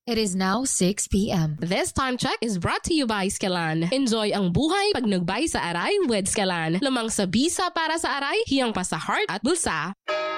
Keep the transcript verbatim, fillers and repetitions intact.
It is now six p.m. This time check is brought to you by Skelan. Enjoy ang buhay pag nagbay sa aray with Skelan. Lamang sa bisa para sa aray, hiyang pa sa heart at bulsa.